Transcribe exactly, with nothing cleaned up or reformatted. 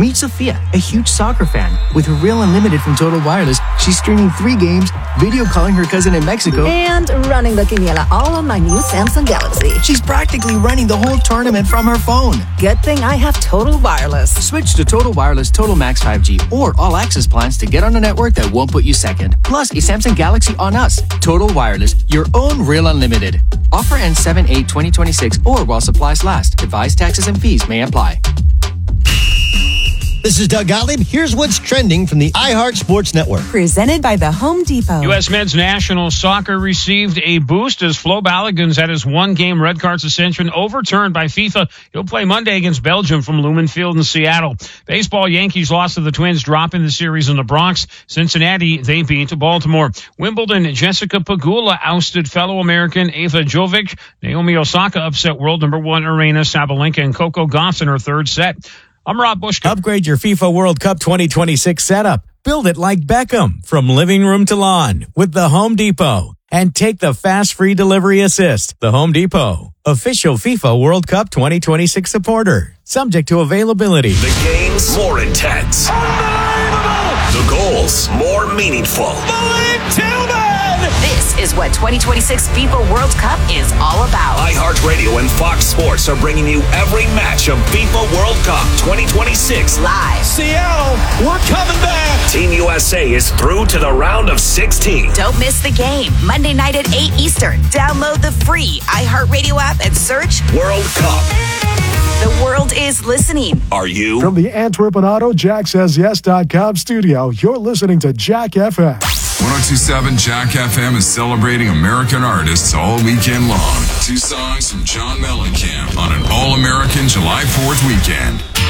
Meet Sophia, a huge soccer fan. With her Real Unlimited from Total Wireless, she's streaming three games, video calling her cousin in Mexico, and running the quiniela all on my new Samsung Galaxy. She's practically running the whole tournament from her phone. Good thing I have Total Wireless. Switch to Total Wireless Total Max five G or All Access plans to get on a network that won't put you second. Plus, a Samsung Galaxy on us. Total Wireless, your own Real Unlimited. Offer ends seven eight twenty twenty-six or while supplies last. Device taxes and fees may apply. This is Doug Gottlieb. Here's what's trending from the iHeart Sports Network. Presented by the Home Depot. U S men's national soccer received a boost as Flo Balogun's had his one-game red card suspension overturned by FIFA. He'll play Monday against Belgium from Lumen Field in Seattle. Baseball, Yankees lost to the Twins, dropping the series in the Bronx. Cincinnati, they beat Baltimore. Wimbledon, Jessica Pegula ousted fellow American Ava Jovic. Naomi Osaka upset world number one Aryna Sabalenka and Coco Gauff in her third set. I'm Rob Bushka. Upgrade your FIFA World Cup twenty twenty-six setup. Build it like Beckham from living room to lawn with the Home Depot. And take the fast free delivery assist. The Home Depot, official FIFA World Cup twenty twenty-six supporter. Subject to availability. The games more intense. The goals more meaningful. This is what twenty twenty-six FIFA World Cup is all about. iHeartRadio and Fox Sports are bringing you every match of FIFA World Cup twenty twenty-six. Live. Seattle, we're coming back. Team U S A is through to the round of sixteen. Don't miss the game. Monday night at eight Eastern. Download the free iHeartRadio app and search World Cup. The world is listening. Are you? From the Antwerp and Auto Jack Says Yes dot com studio, you're listening to Jack F M. one oh two point seven Jack F M is celebrating American artists all weekend long. Two songs from John Mellencamp on an all-American July fourth weekend.